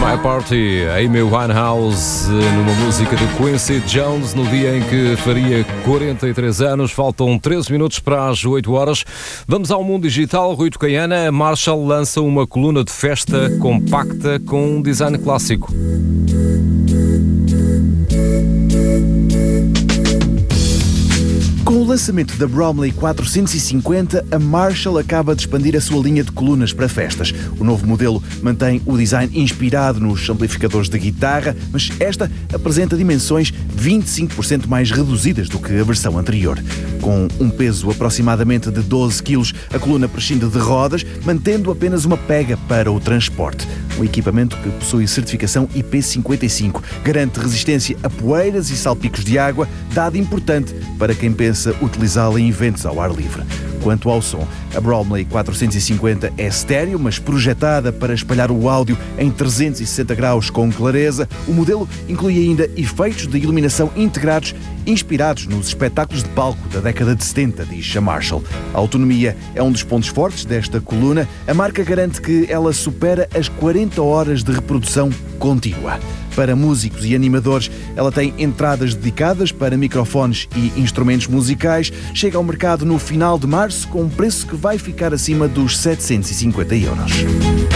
My Party, Amy Winehouse, numa música de Quincy Jones, no dia em que faria 43 anos. Faltam 13 minutos para as 8 horas. Vamos ao mundo digital. Rui Tocaiana, a Marshall lança uma coluna de festa compacta com um design clássico. Com o lançamento da Bromley 450, a Marshall acaba de expandir a sua linha de colunas para festas. O novo modelo mantém o design inspirado nos amplificadores de guitarra, mas esta apresenta dimensões 25% mais reduzidas do que a versão anterior. Com um peso aproximadamente de 12 kg, a coluna prescinde de rodas, mantendo apenas uma pega para o transporte. Um equipamento que possui certificação IP55, garante resistência a poeiras e salpicos de água, dado importante para quem pensa utilizá-la em eventos ao ar livre. Quanto ao som, a Bromley 450 é estéreo, mas projetada para espalhar o áudio em 360 graus com clareza. O modelo inclui ainda efeitos de iluminação integrados, inspirados nos espetáculos de palco da década de 70, diz a Marshall. A autonomia é um dos pontos fortes desta coluna. A marca garante que ela supera as 40 horas de reprodução contínua. Para músicos e animadores, ela tem entradas dedicadas para microfones e instrumentos musicais. Chega ao mercado no final de março com um preço que vai ficar acima dos 750 euros.